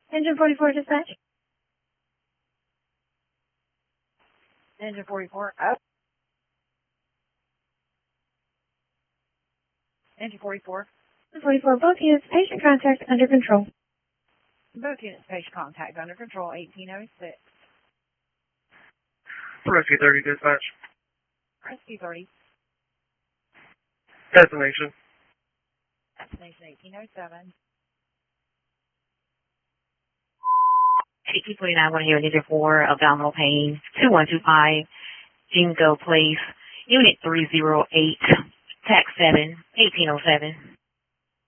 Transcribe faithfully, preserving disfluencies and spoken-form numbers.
Engine forty-four dispatch. Engine forty-four, up. Engine forty-four. Engine forty-four, both units, patient contact under control. Both units, patient contact under control, eighteen oh six. Rescue thirty dispatch. Rescue thirty. Destination. Destination eighteen oh seven. eighteen forty-nine, one here, Ninja four, abdominal pain, two one two five, Jingo Place, Unit three oh eight, Tax seven, eighteen oh seven.